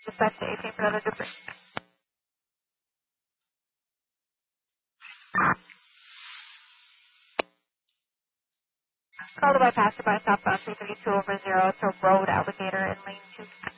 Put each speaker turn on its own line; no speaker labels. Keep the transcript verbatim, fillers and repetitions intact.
Dispatch to eighteen for another debris. Called by passerby southbound three thirty-two over zero to Road Alligator in lane two.